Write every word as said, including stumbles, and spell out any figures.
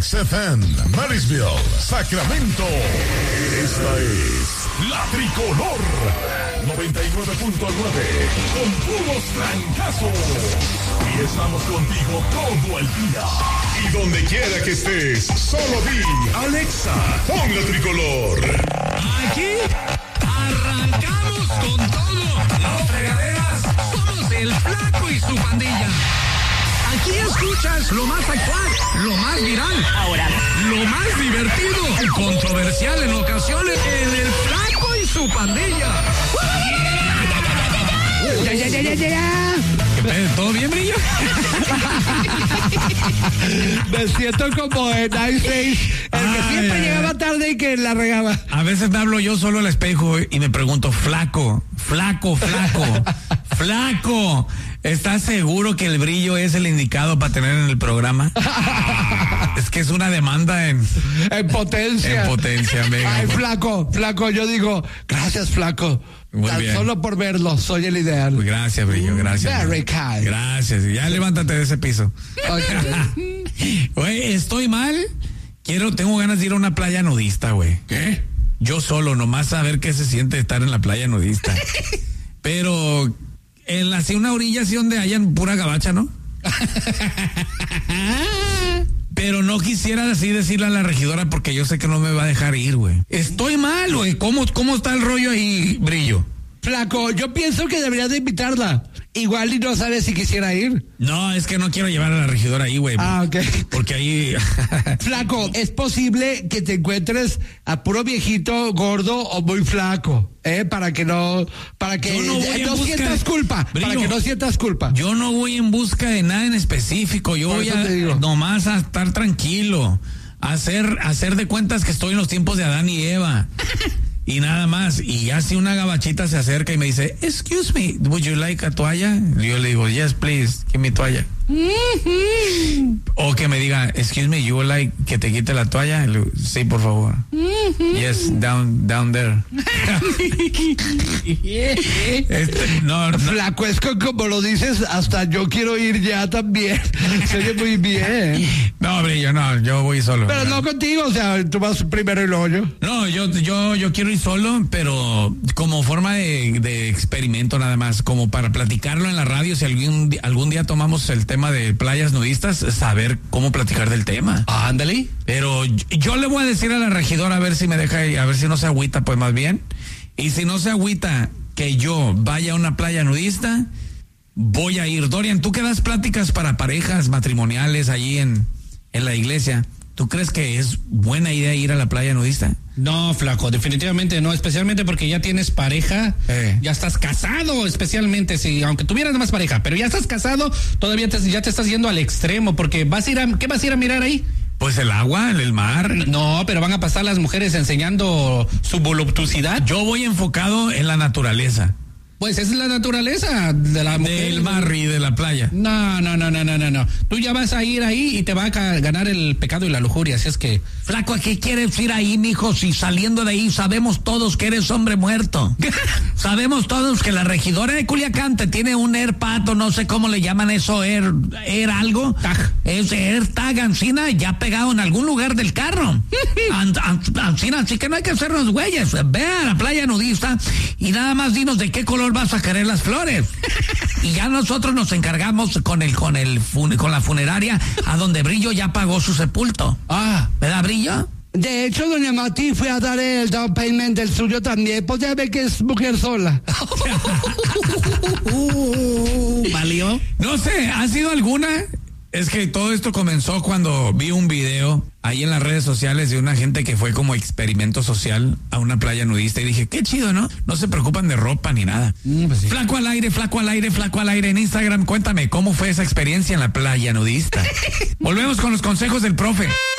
X F M, Marysville, Sacramento. Esta es La Tricolor noventa y nueve punto nueve, con puros trancazos. Y estamos contigo todo el día. Y donde quiera que estés, solo di Alexa, pon La Tricolor. Aquí arrancamos con todo. Los fregaderas somos el Flaco y su pandilla. Aquí escuchas lo más actual, lo más viral, ahora lo más divertido, controversial en ocasiones, en el Flaco y su pandilla. Ya, ya, ya, ya, ya. ¿Todo bien, Brillo? Me siento como en Ice Age, el que Ay, siempre llegaba tarde y que la regaba. A veces me hablo yo solo al espejo y me pregunto, flaco, flaco, flaco, flaco, ¿estás seguro que el Brillo es el indicado para tener en el programa? Es que es una demanda en... En potencia. En potencia, amigo. Ay, flaco, flaco, yo digo, gracias, flaco. Muy Tan bien. solo por verlo, soy el ideal. Pues gracias, Brillo, gracias. Very kind. Gracias, ya levántate de ese piso. Okay. Güey, estoy mal. Quiero, tengo ganas de ir a una playa nudista, güey. ¿Qué? Yo solo, nomás saber qué se siente estar en la playa nudista. Pero en la, así una orilla así donde hayan pura gabacha, ¿no? Pero no quisiera así decirle a la regidora porque yo sé que no me va a dejar ir, güey. Estoy mal, güey. ¿Cómo, ¿Cómo está el rollo ahí, Brillo? Flaco, yo pienso que deberías de invitarla. Igual y no sabes si quisiera ir. No, es que no quiero llevar a la regidora ahí, güey. Ah, ok. Porque ahí... Flaco, es posible que te encuentres a puro viejito, gordo o muy flaco, ¿eh? Para que no, para que Yo no voy en no busca sientas de- culpa, Brillo, para que no sientas culpa. Yo no voy en busca de nada en específico. Yo Por voy eso a te digo. nomás a estar tranquilo. A hacer, a hacer de cuentas que estoy en los tiempos de Adán y Eva. Y nada más. Y ya si una gabachita se acerca y me dice, excuse me, would you like a toalla? Yo le digo, yes, please, give me toalla. O que me diga, excuse me, you would like que te quite la toalla? Le digo, sí, por favor. Yes, down, down there. Este, no, no. Flaco, es que como lo dices, hasta yo quiero ir ya también. Se oye muy bien. No, Brillo, no, yo voy solo. Pero no contigo, o sea, tú vas primero y luego yo. No, yo, yo, yo quiero ir solo, pero como forma de, de experimento nada más, como para platicarlo en la radio, si algún, di- algún día tomamos el tema de playas nudistas, saber cómo platicar del tema. Ándale. Pero yo, yo le voy a decir a la regidora a ver si me deja, ir, a ver si no se agüita, pues más bien. Y si no se agüita que yo vaya a una playa nudista, voy a ir. Dorian, tú que das pláticas para parejas matrimoniales allí en, en la iglesia, ¿tú crees que es buena idea ir a la playa nudista? No, flaco, definitivamente no, especialmente porque ya tienes pareja, Eh. ya estás casado, especialmente si, aunque tuvieras más pareja, pero ya estás casado, todavía te, ya te estás yendo al extremo, porque vas a ir a, ¿qué vas a ir a mirar ahí? Pues el agua, el mar. No, pero van a pasar las mujeres enseñando su voluptuosidad. Yo voy enfocado en la naturaleza, Pues esa es la naturaleza de la mujer. del mar y de la playa. No, no, no, no, no, no, no. Tú ya vas a ir ahí y te va a ca- ganar el pecado y la lujuria, así es que... Flaco, ¿a qué quieres ir ahí, mijo? Si saliendo de ahí sabemos todos que eres hombre muerto. Sabemos todos que la regidora de Culiacán te tiene un AirPad o no sé cómo le llaman eso, Air, Air algo. Tag. Es AirTag, Ancina, ya pegado en algún lugar del carro. An- an- Ancina, así que no hay que hacernos güeyes. Ve a la playa nudista y nada más dinos de qué color vas a querer las flores. Y ya nosotros nos encargamos con el, con el, fun- con la funeraria a donde Brillo ya pagó su sepulto. Ah, ¿Verdad, Brillo? De hecho, doña Mati fue a dar el down payment del suyo también, pues ya ve que es mujer sola. ¿valió? No sé, ¿ha sido alguna? Es que todo esto comenzó cuando vi un video ahí en las redes sociales de una gente que fue como experimento social a una playa nudista y dije, qué chido, ¿no? No se preocupan de ropa ni nada. Mm, pues sí. Flaco al aire, flaco al aire, flaco al aire en Instagram. Cuéntame, ¿cómo fue esa experiencia en la playa nudista? Volvemos con los consejos del profe.